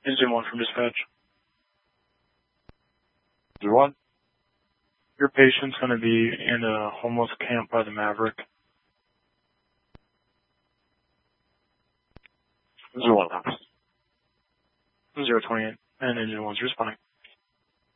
Engine 1 from dispatch. Engine 1. Your patient's going to be in a homeless camp by the Maverick. Engine 1. 028, and Engine 1's responding.